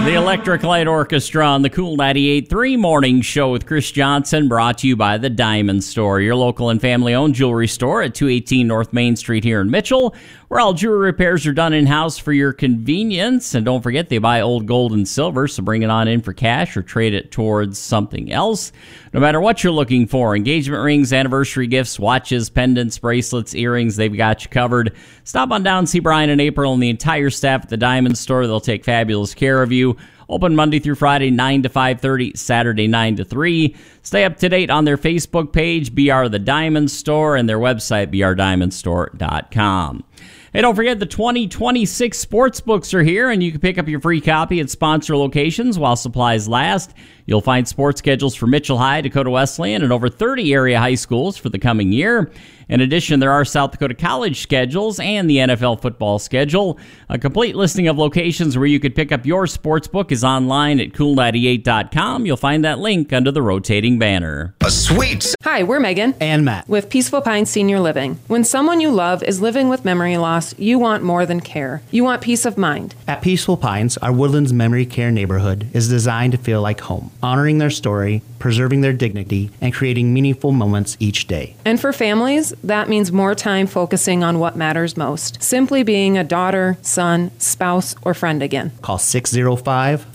The Electric Light Orchestra on the Cool 98.3 Morning Show with Chris Johnson, brought to you by the Diamond Store, your local and family-owned jewelry store at 218 North Main Street here in Mitchell, where all jewelry repairs are done in-house for your convenience. And don't forget, they buy old gold and silver, so bring it on in for cash or trade it towards something else. No matter what you're looking for, engagement rings, anniversary gifts, watches, pendants, bracelets, earrings, they've got you covered. Stop on down and see Brian and April and the entire staff at the Diamond Store. They'll take fabulous care of you. Open Monday through Friday, 9 to 5:30, Saturday, 9 to 3. Stay up to date on their Facebook page, BR The Diamond Store, and their website, brdiamondstore.com. Hey, don't forget the 2026 sports books are here, and you can pick up your free copy at sponsor locations while supplies last. You'll find sports schedules for Mitchell High, Dakota Wesleyan, and over 30 area high schools for the coming year. In addition, there are South Dakota College schedules and the NFL football schedule. A complete listing of locations where you could pick up your sports book is online at cool98.com. You'll find that link under the rotating banner. A sweet. Hi, we're Megan and Matt with Peaceful Pines Senior Living. When someone you love is living with memory loss, you want more than care. You want peace of mind. At Peaceful Pines, our Woodlands Memory Care neighborhood is designed to feel like home, honoring their story, preserving their dignity, and creating meaningful moments each day. And for families, that means more time focusing on what matters most. Simply being a daughter, son, spouse, or friend again. Call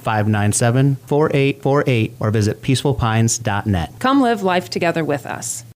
605-597-4848 or visit peacefulpines.net. Come live life together with us.